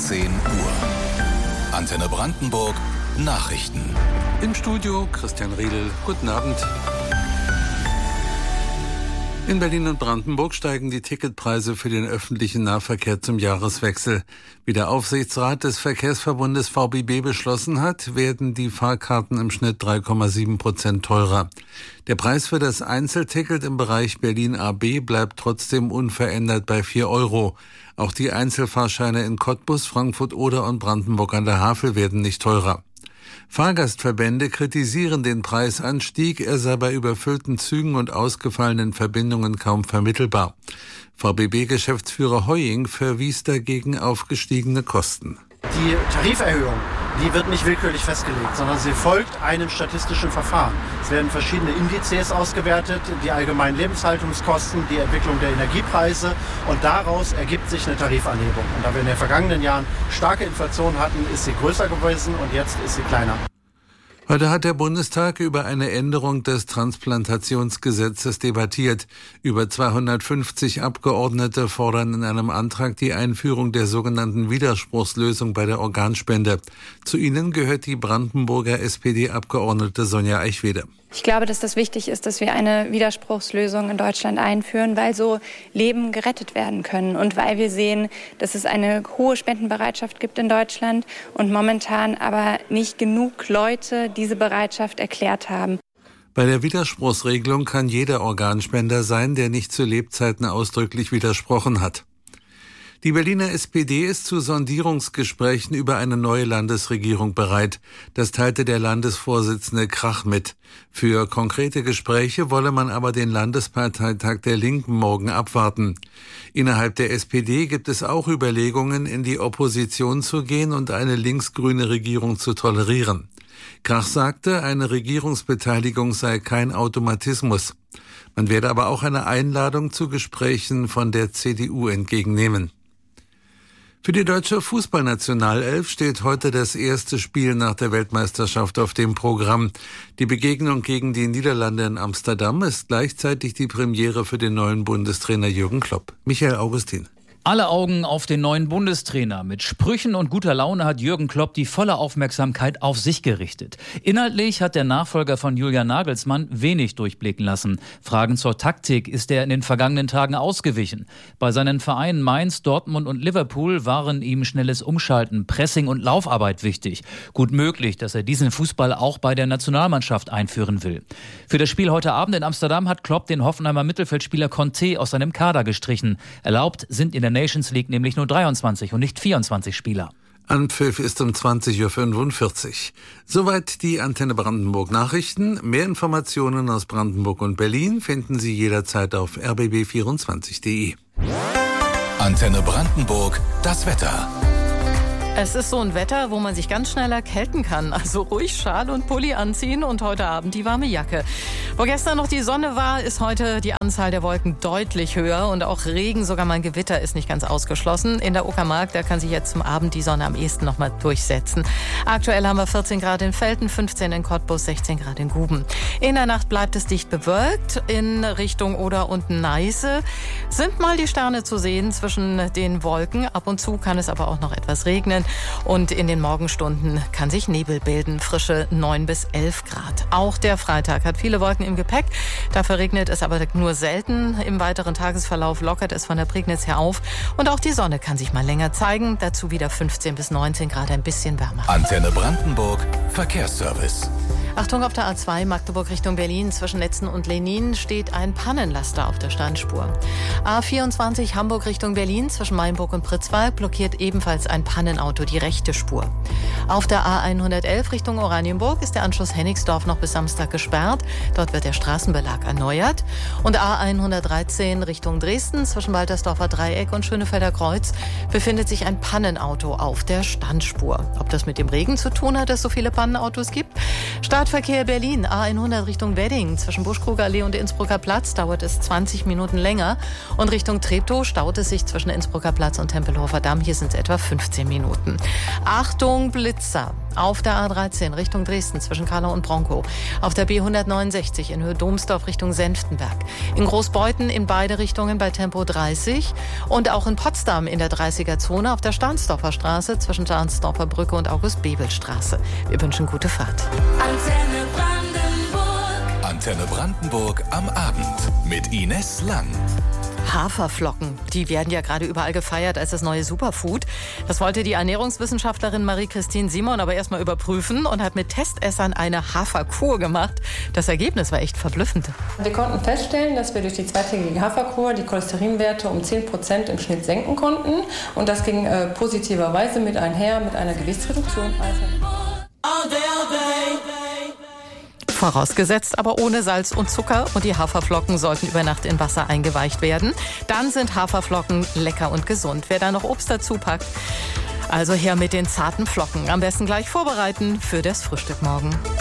10 Uhr. Antenne Brandenburg, Nachrichten. Im Studio Christian Riedel. Guten Abend. In Berlin und Brandenburg steigen die Ticketpreise für den öffentlichen Nahverkehr zum Jahreswechsel. Wie der Aufsichtsrat des Verkehrsverbundes VBB beschlossen hat, werden die Fahrkarten im Schnitt 3,7% teurer. Der Preis für das Einzelticket im Bereich Berlin AB bleibt trotzdem unverändert bei 4 €. Auch die Einzelfahrscheine in Cottbus, Frankfurt Oder und Brandenburg an der Havel werden nicht teurer. Fahrgastverbände kritisieren den Preisanstieg, er sei bei überfüllten Zügen und ausgefallenen Verbindungen kaum vermittelbar. VBB-Geschäftsführer Heuing verwies dagegen auf gestiegene Kosten. Die Tariferhöhung, die wird nicht willkürlich festgelegt, sondern sie folgt einem statistischen Verfahren. Es werden verschiedene Indizes ausgewertet, die allgemeinen Lebenshaltungskosten, die Entwicklung der Energiepreise, und daraus ergibt sich eine Tarifanhebung. Und da wir in den vergangenen Jahren starke Inflation hatten, ist sie größer gewesen und jetzt ist sie kleiner. Heute hat der Bundestag über eine Änderung des Transplantationsgesetzes debattiert. Über 250 Abgeordnete fordern in einem Antrag die Einführung der sogenannten Widerspruchslösung bei der Organspende. Zu ihnen gehört die Brandenburger SPD-Abgeordnete Sonja Eichwede. Ich glaube, dass das wichtig ist, dass wir eine Widerspruchslösung in Deutschland einführen, weil so Leben gerettet werden können und weil wir sehen, dass es eine hohe Spendenbereitschaft gibt in Deutschland und momentan aber nicht genug Leute diese Bereitschaft erklärt haben. Bei der Widerspruchsregelung kann jeder Organspender sein, der nicht zu Lebzeiten ausdrücklich widersprochen hat. Die Berliner SPD ist zu Sondierungsgesprächen über eine neue Landesregierung bereit. Das teilte der Landesvorsitzende Krach mit. Für konkrete Gespräche wolle man aber den Landesparteitag der Linken morgen abwarten. Innerhalb der SPD gibt es auch Überlegungen, in die Opposition zu gehen und eine linksgrüne Regierung zu tolerieren. Krach sagte, eine Regierungsbeteiligung sei kein Automatismus. Man werde aber auch eine Einladung zu Gesprächen von der CDU entgegennehmen. Für die deutsche Fußballnationalelf steht heute das erste Spiel nach der Weltmeisterschaft auf dem Programm. Die Begegnung gegen die Niederlande in Amsterdam ist gleichzeitig die Premiere für den neuen Bundestrainer Jürgen Klopp. Michael Augustin. Alle Augen auf den neuen Bundestrainer. Mit Sprüchen und guter Laune hat Jürgen Klopp die volle Aufmerksamkeit auf sich gerichtet. Inhaltlich hat der Nachfolger von Julian Nagelsmann wenig durchblicken lassen. Fragen zur Taktik ist er in den vergangenen Tagen ausgewichen. Bei seinen Vereinen Mainz, Dortmund und Liverpool waren ihm schnelles Umschalten, Pressing und Laufarbeit wichtig. Gut möglich, dass er diesen Fußball auch bei der Nationalmannschaft einführen will. Für das Spiel heute Abend in Amsterdam hat Klopp den Hoffenheimer Mittelfeldspieler Conte aus seinem Kader gestrichen. Erlaubt sind in der Nations League nämlich nur 23 und nicht 24 Spieler. Anpfiff ist um 20:45 Uhr. Soweit die Antenne Brandenburg Nachrichten. Mehr Informationen aus Brandenburg und Berlin finden Sie jederzeit auf rbb24.de. Antenne Brandenburg, das Wetter. Es ist so ein Wetter, wo man sich ganz schnell erkälten kann. Also ruhig Schal und Pulli anziehen und heute Abend die warme Jacke. Wo gestern noch die Sonne war, ist heute die Anzahl der Wolken deutlich höher. Und auch Regen, sogar mal ein Gewitter ist nicht ganz ausgeschlossen. In der Uckermark, da kann sich jetzt zum Abend die Sonne am ehesten noch mal durchsetzen. Aktuell haben wir 14 Grad in Velten, 15 in Cottbus, 16 Grad in Guben. In der Nacht bleibt es dicht bewölkt. In Richtung Oder und Neiße sind mal die Sterne zu sehen zwischen den Wolken. Ab und zu kann es aber auch noch etwas regnen. Und in den Morgenstunden kann sich Nebel bilden, frische 9 bis 11 Grad. Auch der Freitag hat viele Wolken im Gepäck. Dafür regnet es aber nur selten. Im weiteren Tagesverlauf lockert es von der Prignitz her auf. Und auch die Sonne kann sich mal länger zeigen. Dazu wieder 15 bis 19 Grad, ein bisschen wärmer. Antenne Brandenburg, Verkehrsservice. Achtung, auf der A2 Magdeburg Richtung Berlin zwischen Netzen und Lenin steht ein Pannenlaster auf der Standspur. A24 Hamburg Richtung Berlin zwischen Mainburg und Pritzwalk blockiert ebenfalls ein Pannenauto die rechte Spur. Auf der A111 Richtung Oranienburg ist der Anschluss Hennigsdorf noch bis Samstag gesperrt. Dort wird der Straßenbelag erneuert. Und A113 Richtung Dresden zwischen Waltersdorfer Dreieck und Schönefelder Kreuz befindet sich ein Pannenauto auf der Standspur. Ob das mit dem Regen zu tun hat, dass so viele Pannenautos gibt? Startverkehr Berlin, A100 Richtung Wedding. Zwischen Buschkruger-Allee und Innsbrucker Platz dauert es 20 Minuten länger. Und Richtung Treptow staut es sich zwischen Innsbrucker Platz und Tempelhofer Damm. Hier sind es etwa 15 Minuten. Achtung, Blitzer! Auf der A13 Richtung Dresden zwischen Karlau und Bronkow. Auf der B169 in Höhe Domsdorf Richtung Senftenberg. In Großbeuthen in beide Richtungen bei Tempo 30. Und auch in Potsdam in der 30er-Zone auf der Stahnsdorfer Straße zwischen Stahnsdorfer Brücke und August-Bebel-Straße. Wir wünschen gute Fahrt. Antenne Brandenburg. Antenne Brandenburg am Abend mit Ines Lang. Haferflocken, die werden ja gerade überall gefeiert als das neue Superfood. Das wollte die Ernährungswissenschaftlerin Marie-Christine Simon aber erstmal überprüfen und hat mit Testessern eine Haferkur gemacht. Das Ergebnis war echt verblüffend. Wir konnten feststellen, dass wir durch die zweitägige Haferkur die Cholesterinwerte um 10% im Schnitt senken konnten. Und das ging positiverweise mit einher mit einer Gewichtsreduktion. Vorausgesetzt aber ohne Salz und Zucker, und die Haferflocken sollten über Nacht in Wasser eingeweicht werden. Dann sind Haferflocken lecker und gesund. Wer da noch Obst dazu packt, also her mit den zarten Flocken. Am besten gleich vorbereiten für das Frühstück morgen.